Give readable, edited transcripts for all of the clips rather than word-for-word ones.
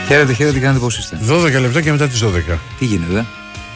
Χαίρετε, τι κάνετε, πώς είστε? 12 λεπτά και μετά τις 12. Τι γίνεται?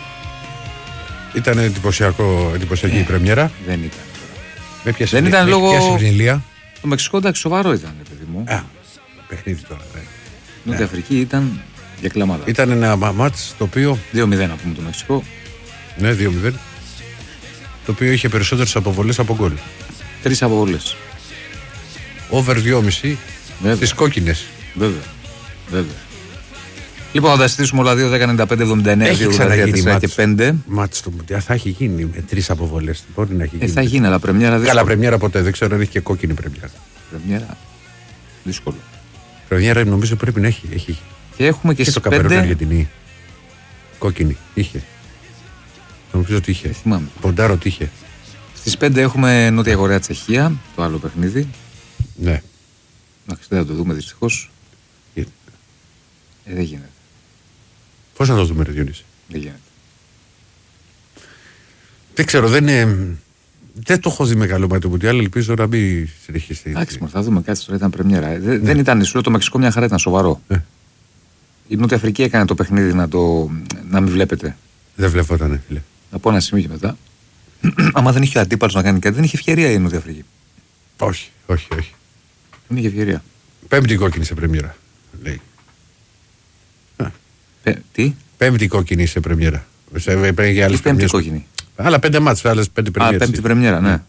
Ήταν εντυπωσιακή η πρεμιέρα. Δεν ήταν. Δεν ήταν λόγω. Ποια συμπνηλία. Το Μεξικό εντάξει, σοβαρό ήταν, παιδί μου. Παιχνίδι τώρα. Νότια Αφρική ήταν για κλαμάδα. Ήταν ένα μάτς το οποίο. 2-0 να πούμε το Μεξικό. Ναι, 2-0. Το οποίο είχε περισσότερες αποβολές από γκολ. 3 αποβολές. Over 2,5 στις κόκκινες. Βέβαια. Λοιπόν, θα τα συζητήσουμε όλα 2-10-95-79, Έχει ξαναγίνει 2-13 και 5. Μάτς του Μουντιάλ θα έχει γίνει με 3 αποβολές. Μπορεί να έχει γίνει. Θα γίνει, αλλά πρεμιέρα δύσκολο. Καλά, πρεμιέρα ποτέ. Δεν ξέρω αν έχει και κόκκινη πρεμιέρα. Πρεμιέρα δύσκολο. Πρεμιέρα νομίζω πρέπει να έχει. Και έχουμε και στο Καμερούν Αργεντινή. Κόκκινη. Είχε. Νομίζω ότι είχε. Θυμάμαι. Ποντάρο ότι είχε. Στις 5 έχουμε Νότια Κορέα Τσεχία, το άλλο παιχνίδι. Ναι. Εντάξει, δεν θα το δούμε δυστυχώς. Δεν γίνεται. Πώς να το δούμε, ρε Διονύση? Δεν γίνεται. Δεν ξέρω, δεν το έχω δει με καλό μάτι το Μουντιάλ, ελπίζω να μην συνεχίσει. Εντάξει, θα δούμε κάτι τώρα, ήταν πρεμιέρα. Δεν ήταν ισούρο, το Μεξικό μια χαρά ήταν σοβαρό. Η Νότια Αφρική έκανε το παιχνίδι να μην βλέπετε. Δεν βλεπότανε, φίλε. Από ένα σημείο και μετά. Άμα δεν είχε ο αντίπαλος να κάνει κάτι, δεν είχε ευκαιρία η Νότια Αφρική. Όχι. Δεν είχε ευκαιρία. Πέμπτη κόκκινη σε πρεμιέρα, λέει. Τι? Πέμπτη κόκκινη σε πρεμιέρα. Πέμπτη κόκκινη. Άλλα 5 μάτς, άλλες 5 πρεμιέρες. Πέμπτη πρεμιέρα, ναι.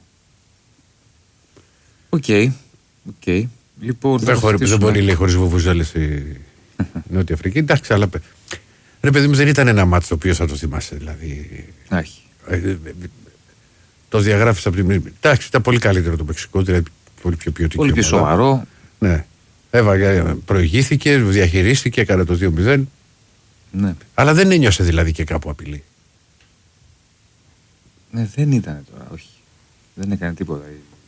Οκ. Λοιπόν, δεν μπορεί, λέει, χωρίς βουβουζέλες η Νότια Αφρική. Εντάξει, αλλά. Ρε παιδί μου, δεν ήταν ένα μάτς το οποίο θα το θυμάσαι. Δηλαδή. Όχι. Το διαγράφεις από την. Εντάξει, ήταν πολύ καλύτερο το Μεξικό, δηλαδή πολύ πιο ποιοτικό. Πολύ πιο σοβαρό. Ναι. Προηγήθηκε, διαχειρίστηκε, έκανε το 2-0. Ναι. Αλλά δεν ένιωσε δηλαδή και κάπου απειλή. Ναι, δεν ήταν τώρα, όχι. Δεν έκανε τίποτα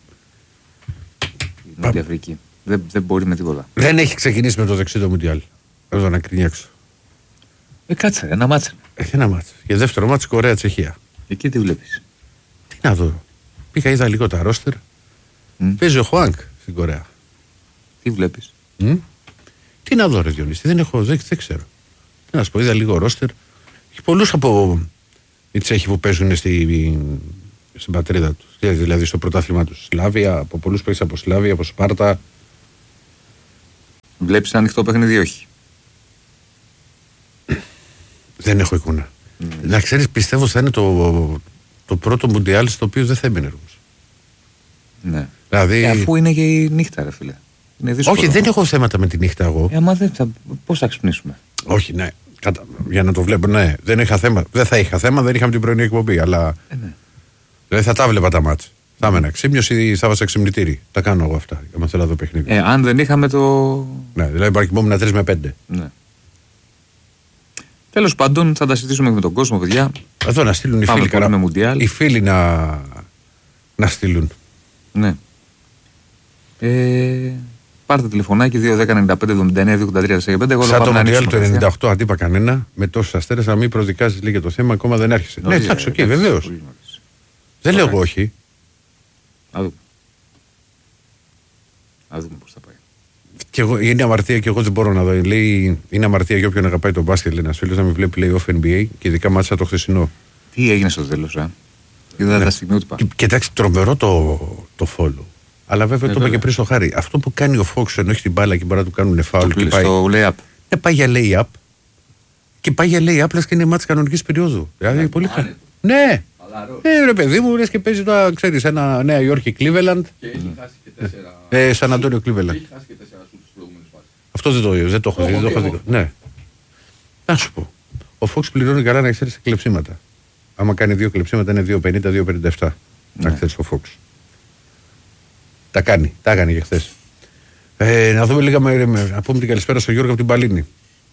η Νότια Αφρική. Δεν μπορεί με τίποτα. Δεν έχει ξεκινήσει με το δεξί το Μουντιάλ. Εδώ να κρινιάξω. Κάτσε, ένα μάτς. Έχει ένα μάτς. Και δεύτερο μάτς Κορέα-Τσεχία. Εκεί τι βλέπεις? Τι να δω. Πήγα, είδα λίγο τα ρόστερ. Παίζει ο Χουάνκ στην Κορέα. Τι βλέπεις? Τι να δω, ρε Διονύση, δεν ξέρω. Τι να σου πω, είδα λίγο ρόστερ. Έχει πολλούς από οι Τσέχοι που παίζουν στην πατρίδα τους. Δηλαδή στο πρωτάθλημα τους. Σλάβια, από πολλούς παίζουν από Σλάβια, από Σπάρτα. Βλέπεις ανοιχτό παιχνίδι, όχι? Δεν έχω εικόνα. Να ξέρεις, πιστεύω θα είναι το πρώτο Μουντιάλ στο οποίο δεν θα είμαι ενεργός. Ναι. Δηλαδή. Αφού είναι και η νύχτα, ρε φίλε. Είναι δύσκολο. Όχι, δεν έχω θέματα με τη νύχτα εγώ. Πώς θα ξυπνήσουμε? Όχι, ναι. Για να το βλέπω, ναι. Δεν είχα θέμα. Δεν θα είχα θέμα, δεν είχαμε την πρωινή εκπομπή. Αλλά. Ναι. Δηλαδή θα τα βλέπα τα μάτς. Θα έμενα ξύμνιος ή θα βάζα ξυμνητήρι. Τα κάνω εγώ αυτά. Για να θέλω να δω παιχνίδι. Αν δεν είχαμε το. Ναι, δηλαδή παρκιμόμουν 3 με 5. Ναι. Τέλος πάντων, θα τα συζητήσουμε με τον κόσμο, παιδιά. Εδώ να στείλουν οι φίλοι. Οι φίλοι να στείλουν. Ναι. Πάρτε τηλεφωνάκι 2-10-95-79-283-45. Σαν το Μουντιάλ του 98, αντίπα κανένα, με τόσους αστέρες, να μην προδικάζεις λέει για το θέμα, ακόμα δεν άρχισε. Ναι, εντάξει, οκ, βεβαίως. Δεν λέω εγώ όχι. Να δούμε πώς θα πάει. Και εγώ, είναι αμαρτία και εγώ δεν μπορώ να δω. Λέει, είναι αμαρτία για όποιον αγαπάει τον μπάσκετ, λέει ένας φίλος, να μην βλέπει λέει off NBA και ειδικά μάτσα το χθεσινό. Τι έγινε στο τέλος, είδα τα στιγμιότυπα. Κοιτάξτε, τρομερό το follow. Αλλά βέβαια το είπα και πριν στο Χάρη. Αυτό που κάνει ο Fox ενώ έχει την μπάλα και μπορεί να του κάνουν φάουλ και πάει. Στο lay-up. Πάει για lay-up. Και πάει για lay-up, λες και είναι μάτς κανονικής περίοδου. Δηλαδή πολύ καλό. Ναι. Ρε παιδί μου, λες και παίζει τώρα, ξέρεις, ένα Νέα Υόρκη Cleveland. Και έχει χάσει και 4. Σαν Αντώνιο Cleveland. Έχει χάσει και 4 στους προηγούμενους φάσεις. Αυτό δεν το έχω δει. Ναι. Να σου πω. Ο Fox πληρώνει καλά να ξέρεις κλεψίματα. Άμα κάνει 2 κλεψίματα είναι 2,50-2,57. Να ξέρεις ο Fox. Τα έκανε και χθες. Να δούμε λίγα να πούμε την καλησπέρα στον Γιώργο από την Παλίνη.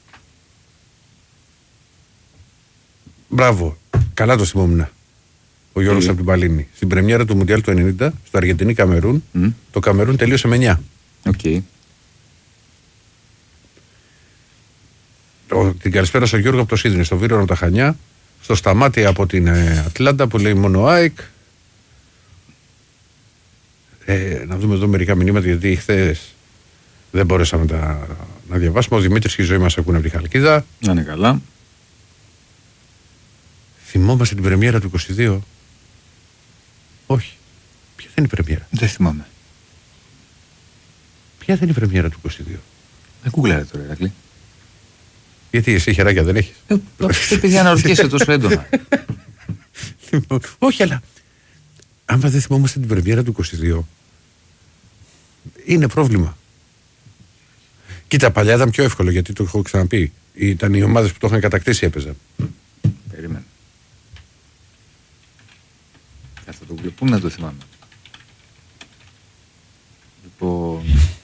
Μπράβο. Καλά το θυμόμουν. Ο Γιώργος από την Παλίνη. Στην πρεμιέρα του Μουντιάλ του 90, στο Αργεντινή Καμερούν, το Καμερούν τελείωσε με 9. Okay. Την καλησπέρα στον Γιώργο από το Σίδνεϊ, στο Βίρονο τα Χανιά, στο Σταμάτη από την Ατλάντα που λέει μόνο ΑΕΚ. Να δούμε εδώ μερικά μηνύματα γιατί χθες δεν μπορέσαμε να διαβάσουμε. Ο Δημήτρης και η Ζωή μας ακούνε από τη Χαλκίδα. Να είναι καλά. Θυμόμαστε την πρεμιέρα του 22. Όχι. Ποια δεν είναι η πρεμιέρα? Δεν θυμάμαι. Ποια δεν είναι η πρεμιέρα του 22? Δεν κούγκλαρε τώρα, Ηρακλή. Γιατί εσύ χεράκια δεν έχεις? Επειδή αναρωτιέσαι τόσο έντονα. Όχι, αλλά άμα δεν θυμόμαστε την πρεμιέρα του 22, είναι πρόβλημα. Κοίτα, παλιά ήταν πιο εύκολο, γιατί το έχω ξαναπεί. Ήταν οι ομάδες που το είχαν κατακτήσει έπαιζαν. Περίμενε. Πού να το θυμάμαι? Λοιπόν...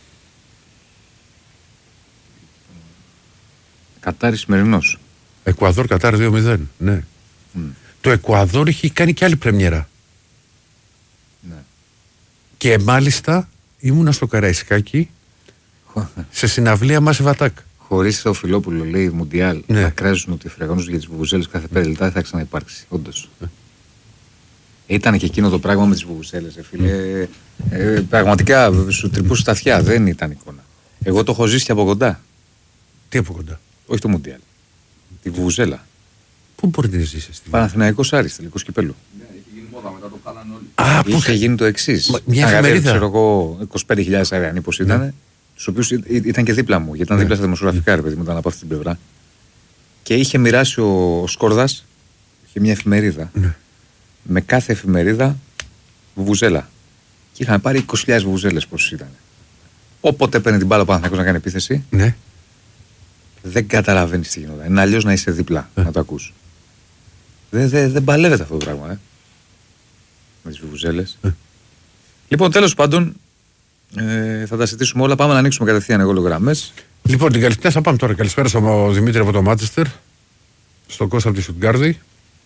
Κατάρι σημερινός. Εκουαδόρ Κατάρ 2-0, ναι. Το Εκουαδόρ είχε κάνει και άλλη πρεμιέρα. Ναι. Και μάλιστα ήμουνα στο Καραϊσκάκι σε συναυλία Massive Attack. Χωρίς το Φιλόπουλο, λέει, Μουντιάλ, Ναι. να κράζουν ότι φρεγόνους για τις βουβουζέλες κάθε 5 λεπτά δεν θα ξαναυπάρξει. Όντως. Ήταν και εκείνο το πράγμα με τις βουβουζέλες, φίλε. Πραγματικά σου τρυπούσε τα αυτιά, δεν ήταν εικόνα. Εγώ το έχω ζήσει και από κοντά. Τι από κοντά? Όχι το Μουντιάλ. Τη βουβουζέλα. Πού μπορεί να ζήσεις? Παναθηναϊκός Άρης, τελικός κυπέλλου. Ναι, είχε γίνει μόδα, μετά το χάλανε όλοι. Είχε γίνει το εξής. Μια εφημερίδα. Ξέρω εγώ, 25.000 αριανοί πως ήταν, τους οποίους ήταν και δίπλα μου, γιατί ήταν δίπλα στα δημοσιογραφικά, ρε παιδί μου, ήταν από αυτή την πλευρά. Και είχε μοιράσει ο Σκόρδας, είχε μια εφημερίδα, με κάθε εφημερίδα βουβουζέλα. Και είχαν πάρει 20.000 βουβουζέλες πόσους ήταν. Όποτε παίρνει την μπάλα ο Παναθηναϊκός να κάνει επίθεση, Ναι. δεν καταλαβαίνεις τι γινόταν. Είναι αλλιώς να είσαι δίπλα, να το ακούς. Δεν παλεύεται αυτό το πράγμα, με τις βουβουζέλες. Λοιπόν, τέλος πάντων, θα τα συζητήσουμε όλα. Πάμε να ανοίξουμε κατευθείαν γραμμές. Λοιπόν, την καλησπέρα θα πάμε τώρα. Καλησπέρα στον Δημήτρη από το Μάντσεστερ, στον Κώστα από τη Στουτγκάρδη,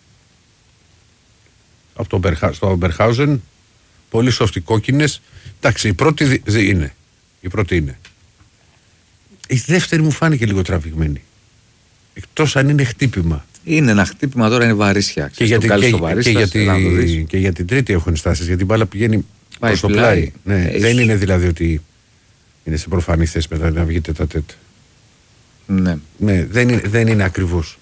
στο Μπερχάουζεν. Πολύ σοφτοί κόκκινες. Εντάξει, η πρώτη είναι. Η πρώτη είναι. Η δεύτερη μου φάνηκε λίγο τραβηγμένη. Εκτός αν είναι χτύπημα. Είναι ένα χτύπημα, τώρα είναι βαρύσια. Και για την τρίτη έχω ενστάσεις. Γιατί η μπάλα πηγαίνει προς το πλάι. Ναι, δεν είναι δηλαδή ότι είναι σε προφανή θέση μετά να βγείτε τα τέτ. Ναι. Ναι, δεν είναι ακριβώς.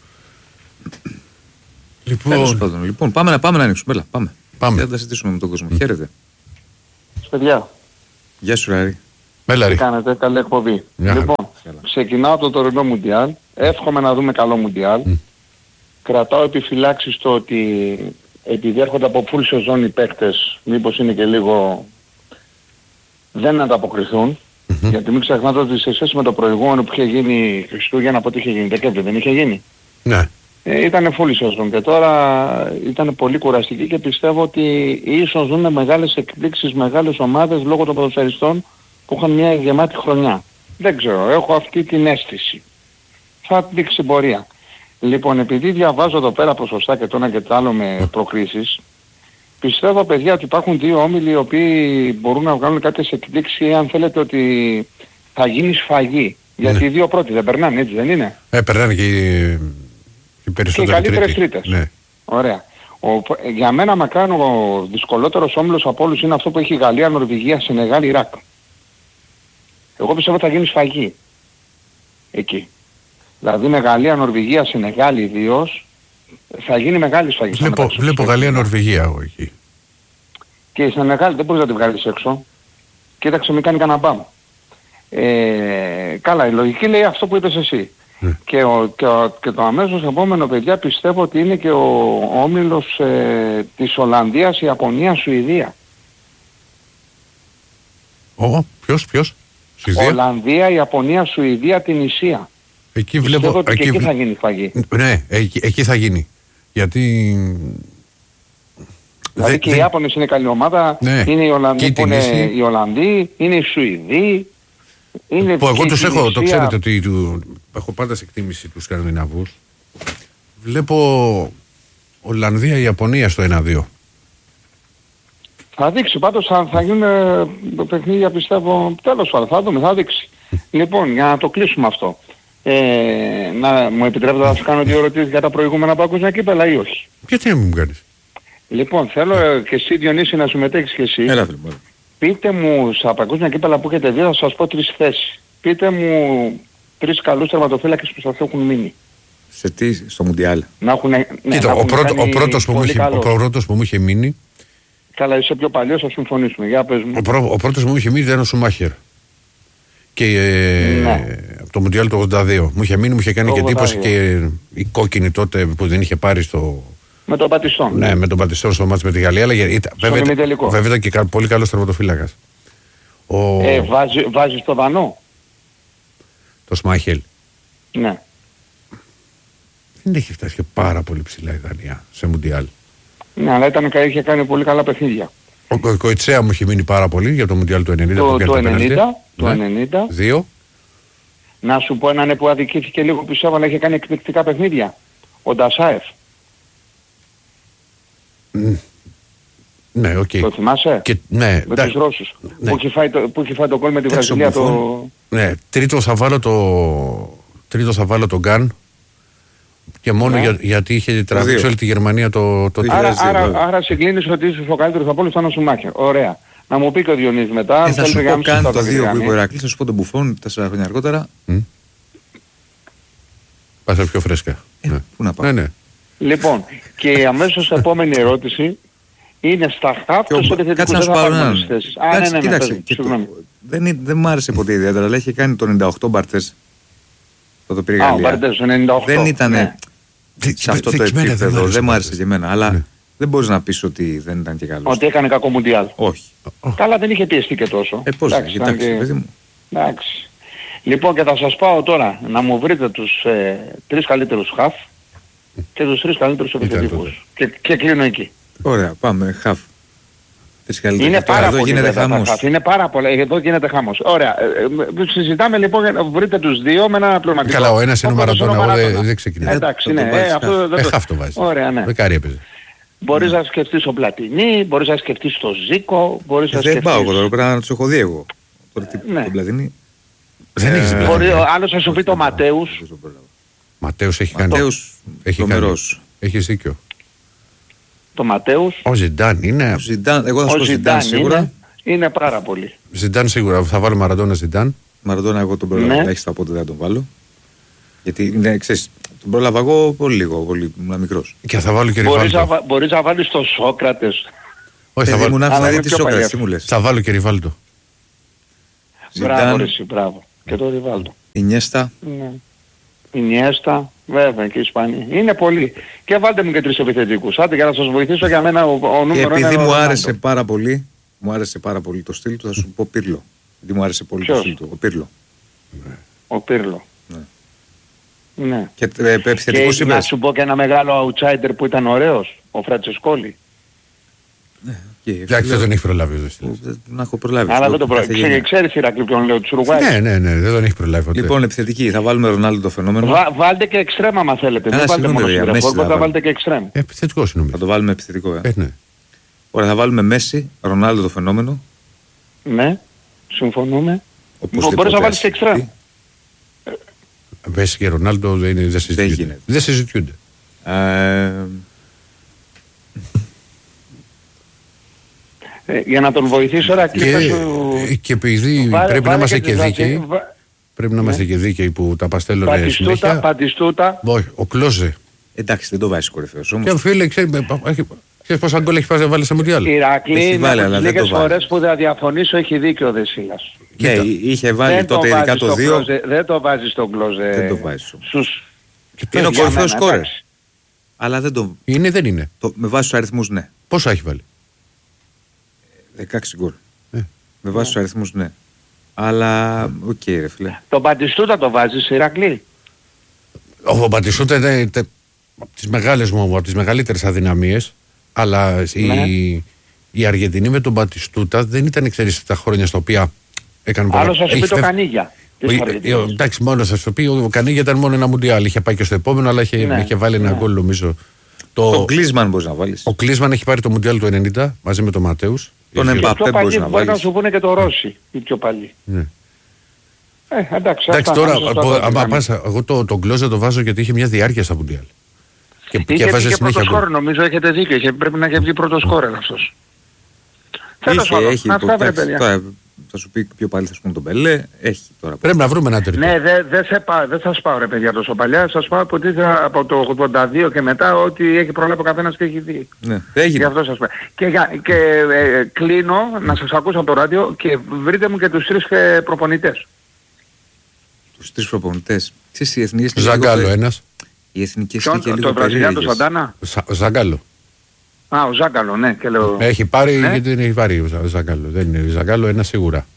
Λοιπόν, πάμε να ανοίξουμε. Έλα, πάμε. Πάμε. Για να τα συζητήσουμε με τον κόσμο. Χαίρετε. Παιδιά, Γεια σου, Ράρη. Μέλα, τι κάνετε, καλή εκπομπή. Λοιπόν, ξεκινάω από το τωρινό Μουντιάλ. Εύχομαι να δούμε καλό Μουντιάλ. Κρατάω επιφυλάξεις στο ότι επειδή έρχονται από full σεζόν οι παίκτες, μήπως είναι και λίγο δεν ανταποκριθούν. Γιατί μην ξεχνάτε ότι σε σχέση με το προηγούμενο που είχε γίνει Χριστούγεννα, από ό,τι είχε γίνει, Δεκέμβρη δεν είχε γίνει. Ναι. Ήταν full σεζόν και τώρα ήταν πολύ κουραστική και πιστεύω ότι ίσως δούμε μεγάλες εκπλήξεις, μεγάλες ομάδες λόγω των ποδοσφαιριστών που είχαν μια γεμάτη χρονιά. Δεν ξέρω, έχω αυτή την αίσθηση. Θα δείξει πορεία. Λοιπόν, επειδή διαβάζω εδώ πέρα ποσοστά και το ένα και το άλλο με προκρίσεις, πιστεύω, παιδιά, ότι υπάρχουν δύο όμιλοι οι οποίοι μπορούν να βγάλουν κάποιες εκπλήξεις ή αν θέλετε ότι θα γίνει σφαγή. Γιατί οι δύο πρώτοι δεν περνάνε, έτσι δεν είναι? Περνάνε και οι περισσότεροι τρίτες. Ναι. Ωραία. Για μένα μακράν ο δυσκολότερος όμιλος από όλους είναι αυτό που έχει η Γαλλία, Νορβηγία, Σενεγάλ, Ιράκ. Εγώ πιστεύω θα γίνει σφαγή εκεί. Δηλαδή με Γαλλία, Νορβηγία, Σενεγάλ ιδίως θα γίνει μεγάλη σφαγή. Βλέπω Γαλλία, Νορβηγία εγώ εκεί. Και η Σενεγάλ δεν μπορείς να τη βγάλεις έξω. Κοίταξε, μην κάνει κανένα μπαμ. Καλά, η λογική λέει αυτό που είπες εσύ. Και το αμέσως επόμενο, παιδιά, πιστεύω ότι είναι και ο όμιλος της Ολλανδίας, Ιαπωνία, Σουηδία. Ποιος? Σουηδία? Ολλανδία, Ιαπωνία, Σουηδία, την Ισία. Εκεί βλέπω. Εκεί θα γίνει φαγή. Ναι, εκεί θα γίνει. Γιατί. Δηλαδή και οι Ιάπωνες είναι καλή ομάδα, ναι. Είναι οι Ολλανδοί που είναι οι Ολλανδοί, είναι οι Σουηδοί. Είναι που εγώ τους έχω, το ξέρετε ότι έχω πάντα σε εκτίμηση τους Σκανδιναβούς. Βλέπω Ολλανδία, Ιαπωνία στο 1-2. Θα δείξει, πάντως θα γίνουν παιχνίδια, πιστεύω, τέλος πάντων, θα δούμε, θα δείξει. Λοιπόν, για να το κλείσουμε αυτό. Να μου επιτρέπετε να σας κάνω δύο ερωτήσεις για τα προηγούμενα παγκόσμια κύπελλα ή όχι? Γιατί να μου κάνεις? Λοιπόν, θέλω και εσύ, Διονύση, να συμμετέχεις και εσύ. Έλα. Πείτε μου στα παγκόσμια κύπελλα που έχετε δει, θα σας πω 3 θέσεις. Πείτε μου 3 καλούς τερματοφύλακες που σας έχουν μείνει. Σε τι, στο Μουντιάλ? Να έχουν, ναι, Κοίτα, ο πρώτος που μου είχε μείνει. Καλά, είσαι πιο παλιός, θα συμφωνήσουμε. Για πες μου. Ο πρώτος που μου είχε μείνει ήταν ο Σουμάχερ. Και από το Μουντιάλ το 82. Μου είχε μείνει, μου είχε κάνει και εντύπωση και η κόκκινη τότε που δεν είχε πάρει στο. Με τον Πατιστόν. Ναι, με τον Πατιστόν στο μάτς με τη Γαλλία. Αλλά βέβαια ήταν και πολύ καλός τερματοφύλακας. Βάζεις το Δανό. Το Σμάχελ. Ναι. Δεν έχει φτάσει και πάρα πολύ ψηλά η Δανία σε Μουντιάλ. Ναι, αλλά είχε κάνει πολύ καλά παιχνίδια. Ο Κοϊτσέα μου είχε μείνει πάρα πολύ για το Μουντιάλ του 90. Το 90. 2. Να σου πω έναν που αδικήθηκε λίγο, πιστεύω, αλλά είχε κάνει εκπληκτικά παιχνίδια. Ο Ντασάεφ. Ναι, οκ. Το θυμάσαι? Ναι, με τους Ρώσους. Ναι. Που είχε φάει το γκολ με τη Βραζιλία. Ναι, τρίτο θα βάλω τον Γκάν. Και μόνο γιατί είχε τραβήξει όλη τη Γερμανία το άρα συγκλίνεις ότι ίσως ο καλύτερος από όλους ήταν ο Σουμάχερ. Ωραία. Να μου πει και ο Διονύσης μετά. Θα σου πω καν το 2 που είπε ο Ηρακλής, θα σου πω τον Μπουφόν 4 χρόνια αργότερα. Πάσα πιο φρέσκα. Πού να πάω. Ναι. Λοιπόν, και η αμέσως επόμενη ερώτηση είναι στα χαφ τους επιθετικούς. Κάτσε να σου πάρω έναν. Κοίταξε, δεν μ' άρεσε ποτέ ιδιαίτερα, αλλά είχε κάνει το 98 Μπαρτές. Το πήρε η Γαλλία. Δεν ήταν σε αυτό το επίπεδο, δεν μ' άρεσε και εμένα, αλλά δεν μπορείς να πεις ότι δεν ήταν και καλός. Ότι έκανε κακό Μουντιάλ. Όχι. Καλά, δεν είχε πιεστεί και τόσο. Πώς δεν, κοιτάξτε, παιδί μου. Εντάξει. Λοιπόν, και θα σας πάω τώρα να μου βρείτε τους 3 καλύτερους χαφ και τους 3 καλύτερους επιθετικούς. Και κλείνω εκεί. Ωραία, πάμε, χαφ. Είναι πάρα πολύ χαμός. Είναι πάρα πολλά. Εδώ γίνεται χαμός. Ωραία. Συζητάμε λοιπόν για να βρείτε τους δύο με ένα πληρωματικό. Καλά, ο ένας είναι ο Μαραντόνα, εγώ δεν ξεκινάω. Εντάξει, ναι. Χαφ το βάζει. Ωραία, ναι. Δεκάρι έπαιζε. Μπορείς να σκεφτείς τον Πλατινί, μπορείς να σκεφτείς τον Ζήκο, μπορείς να σκεφτείς... Δεν πάω εγώ τώρα, πρέπει να τους έχω δει εγώ. Τώρα τον Πλατινί. Δεν έχεις Πλατινί. Άλλος θα σου πει τον Ματέους. Ματέους έχει κάνει. Ματέους, έχεις δίκιο. Το Ματέους. Ο Ζιντάν είναι. Εγώ θα σου πω Ζιντάν σίγουρα. Είναι πάρα πολύ. Ζιντάν σίγουρα. Θα βάλω Μαραντόνα Ζιντάν. Μαραντόνα εγώ τον πρόλαβα. Έχεις οπότε δεν τον βάλω. Γιατί ξέρεις, τον πρόλαβα εγώ πολύ λίγο, πολύ μικρός. Και θα βάλω και Ριβάλτο. Μπορείς να βάλεις τον Σόκρατες. Όχι, θα βάλω. Θα βάλω και Ριβάλτο. Μπράβο. Και το Ριβάλτο. Ινιέστα. Ινιέστα, βέβαια και Ισπανία. Είναι πολύ. Και βάλτε μου και 3 επιθετικούς. Άντε για να σας βοηθήσω, για μένα ο νούμερο είναι. Επειδή μου άρεσε πάρα πολύ το στυλ του, θα σου πω Πίρλο. Γιατί μου άρεσε πολύ το στυλ του. Ο Πίρλο. Ο Πίρλο. Ναι. Και επιθετικούς είπες. Να σου πω και ένα μεγάλο outsider που ήταν ωραίος. Ο Φρατσεσκόλη. Εντάξει, δεν τον έχει προλάβει ο Δεστήλας. Να έχω προλάβει. Αλλά δεν το προλάβει. Ξέρεις Ηρακλή ποιον λέω, τους Ουρουγουάης. Ναι, δεν τον έχει προλάβει ποτέ. Λοιπόν, επιθετική, θα βάλουμε Ρονάλντο το φαινόμενο. Βάλτε και εξτρέμ άμα θέλετε. Δεν βάλτε μόνο συγγραφόρ, θα βάλετε και εξτρέμ. Επιθετικός νομίζω. Θα το βάλουμε επιθετικό, ναι. Ωραία, θα βάλουμε Μέση, Ρονάλντο το φαινόμενο. Ναι, συμφωνούμε. Μπορείς να βάλεις και εξτρέμ. Μέση και Ρονάλντο δεν συζητιούνται. Δεν συζητιούνται. Για να τον βοηθήσω και επειδή πρέπει να είμαστε και δίκαιοι. Πρέπει να είμαστε και δίκαιοι που τα παστέλνουν συνέχεια. Πατιστούτα. Όχι, ο Κλόζε. Εντάξει, δεν το βάζεις κορυφαίος όμως. Και φίλε, ξέρεις πόσα γκολ έχει βάλει σε Μουντιάλ. Ηρακλή, λίγες φορές που θα διαφωνήσω έχει δίκιο ο Δεσίλας. Ναι, είχε βάλει τότε ειδικά το 2. Δεν το βάζεις στον Κλόζε. Δεν το βάζεις. Είναι ο κορυφαίος σκόρερς. Αλλά δεν το... Είναι, δεν είναι. Με βάση τους αριθμούς, ναι. Πόσα έχει βάλει? 16 γκολ. Με βάση τους αριθμούς, ναι. Αλλά, οκ ρε φίλε. Τον Μπατιστούτα το βάζεις, Ηρακλή? Ο Μπατιστούτα είναι από τις μεγάλες μου, από τις μεγαλύτερες αδυναμίες. Αλλά η Αργεντινή με τον Μπατιστούτα δεν ήταν, ξέρεις, τα χρόνια στα οποία έκανε... Άλλος θα σου πει το Κανίγια. Εντάξει, μόνο θα σου πει, ο Κανίγια ήταν μόνο ένα Μουντιάλ. Είχε πάει και στο επόμενο, αλλά είχε βάλει ένα γκολ νομίζω. Το Κλίσμαν μπορείς να βάλεις. Ο Κλίσμαν έχει πάρει το Μουντιάλ του 90 μαζί με τον Ματέους. Τον Εμπαπέ μπορείς να βάλεις. Μπορεί να σου πούνε και το Ρώση, η πιο παλιή. Εντάξει, τώρα, άμα πας, εγώ τον Κλόζε το βάζω γιατί είχε μια διάρκεια στα Μουντιάλ. Και πρώτο σκόρ, νομίζω έχετε δίκιο. Πρέπει να έχει βγει πρώτο σκόρ αυτός. Είχε, θα σου πει πιο παλιά, θα σου πούνε τον Πελέ. Έχει τώρα. Πρέπει να βρούμε ένα τρίτο. Ναι, δεν θα σας πάω ρε παιδιά τόσο παλιά. Σας πάω από το 82 και μετά ότι έχει προλάβει ο καθένας και έχει δει. Ναι, έγινε. Γι' αυτό σας πω. Και κλείνω να σας ακούσω από το ράδιο και βρείτε μου και τους 3 προπονητές. Τους 3 προπονητές. Ξέρεις, οι εθνικές... Ζαγκάλο ένας. Οι εθνικές είναι και λίγο το Βραζιλιάνο περίεργες. Σαντάνα. Ζαγκάλο. Α, ο Ζάγκαλο, ναι. Και λέω... Έχει πάρει, ναι. γιατί δεν έχει πάρει ο Ζαγκάλο. Δεν είναι Ζαγκάλο, ένα σίγουρα.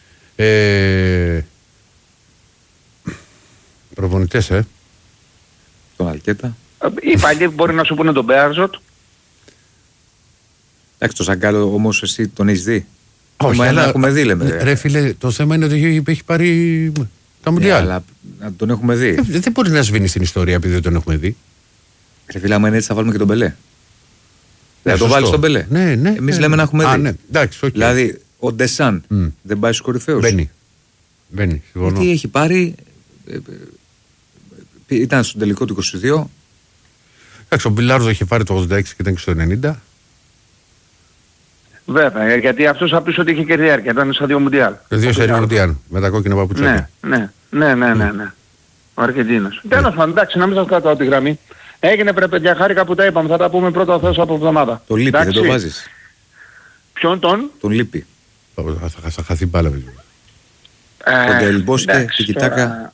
Προπονητές, Τον Αλκέτα. Οι παλιοί μπορεί να σου πούνε τον Μπέαρζοτ. Εντάξει, το Ζαγκάλο όμως εσύ τον έχεις δει. Όχι, Μα αλλά, έχουμε δει, λέμε. Ρε φίλε, το θέμα είναι ότι έχει πάρει τα Μουντιάλ. Αλλά να τον έχουμε δει. Δεν μπορεί να σβήνει στην ιστορία επειδή δεν τον έχουμε δει. Ρε φίλε, άμα είναι έτσι θα βάλουμε και τον Μπελέ. Ναι, Θα το βάλεις τον Μπελέ. Ναι, ναι. Εμείς λέμε να έχουμε δει. Ναι. Εντάξει, okay. Δηλαδή, ο Ντεσάν δεν πάει στους κορυφαίους. Μπαίνει, συμφωνώ. Γιατί έχει πάρει. Ήταν στο τελικό του 22. Εντάξει, ο Μπιλάρδο είχε πάρει το 86 και ήταν και στο 90. Βέβαια, γιατί αυτός θα πεις ότι είχε και διάρκεια. Ήταν στα 2 Μουντιάλ. Το 2 σερί Μουντιάλ με τα κόκκινα παπουτσάκια. Ναι. Ο Αργεντίνος. Τέλος πάντων, εντάξει, να μην σας κρατάω τη γραμμή. Έγινε πρέπει παιδιά, χάρηκα που τα είπαμε. Θα τα πούμε πρώτα ο Θεός από εβδομάδα. Τον λείπει, δεν το βάζεις. Ποιον τον? Τον λείπει. Θα χαθεί μπάλα. Τον Τελμπόσκε, την Κιτάκα.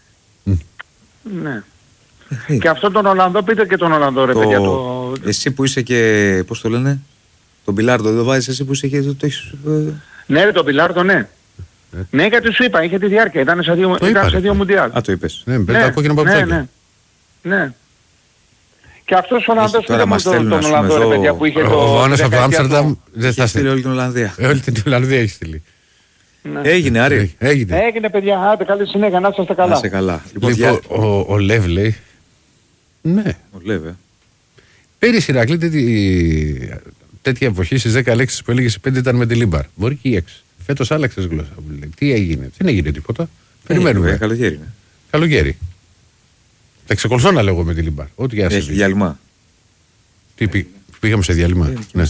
Ναι. Και αυτόν τον Ολλανδό, πείτε και τον Ολλανδό ρε παιδιά. Εσύ που είσαι και, πώς το λένε, τον Μπιλάρδο δεν το βάζεις, εσύ που είσαι και το έχεις... Ναι ρε τον Μπιλάρδο, ναι. Ναι, γιατί σου είπα, είχε τη διάρκεια, ήταν σε 2 Μουντιάλ. Α, το είπες. Ναι, με τα κόκκινα παπουτσάκια. Ναι. Και αυτός ο Ολλανδός τώρα μας τον στέλνουν, Ολλανδό ρε παιδιά που είχε το... Ο Άννος από το Άμστερνταμ δεν θα στείλει όλη την Ολλανδία. Όλη την Ολλανδία έχει στείλει. Έγινε, Άρη. Έγινε παιδιά, άντε καλή συνέχεια, να είστε καλά. Να είστε καλά. Λοιπόν, ο Λεύ λέει. Ναι. Ο Λεύ, Πέρυσι Ηρακλή τέτοια εποχή στις 10 λέξεις που έλεγε σε 5 ήταν με τη Λίμπαρ. Μπορεί και η 6. Φέτος άλλαξες γλώσσα. Τι έγινε? Δεν έγινε τίποτα. Περιμένουμε. Καλοκαίρι είναι. Καλοκαίρι. Θα ξεκολουθώ να λέγω με τη Λίμπαρ. Ό,τι για έχει διάλειμμα. Πήγαμε σε διάλειμμα. Ναι.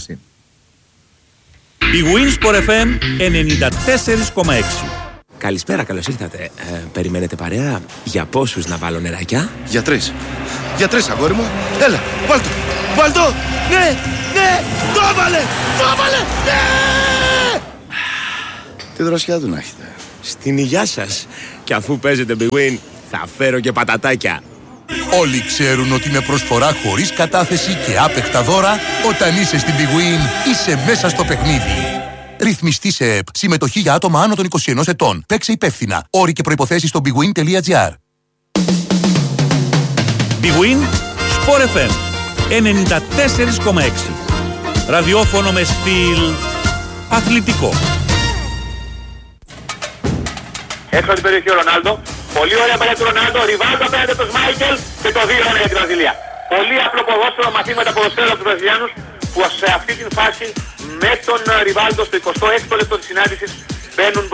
Η Winsport FM 94,6. Καλησπέρα, καλώς ήρθατε. Περιμένετε παρέα? Για πόσους να βάλω νεράκια? Για 3. Για 3, αγόρι μου. Έλα, βάλ' το. Βάλ' το. Ναι, το έβαλε. Ναι. Τι δροσιά του να έχετε. Στην υγειά σας. Και αφού παίζετε Big Win, θα φέρω και πατατάκια. Όλοι ξέρουν ότι με προσφορά χωρίς κατάθεση και άπεχτα δώρα, όταν είσαι στην Big Win, είσαι μέσα στο παιχνίδι. Ρυθμιστή σε ΕΠ. Συμμετοχή για άτομα άνω των 21 ετών. Παίξε υπεύθυνα. Όροι και προϋποθέσεις στο bigwin.gr. Big Win, Sport FM 94,6. Ραδιόφωνο με στυλ αθλητικό. Έξω την περιοχή ο Ρονάλντο. Πολύ ωραία παλιά του Ρονάλντο. Ριβάλντο απέναντι από τον Μάικελ και το 2-1 για την Βραζιλία. Πολύ απλό ποδόσφαιρο, μαθήματα ποδοσφαίρου από τους Βραζιλιάνους που σε αυτή την φάση με τον Ριβάλντο στο 26ο λεπτό της συνάντησης μπαίνουν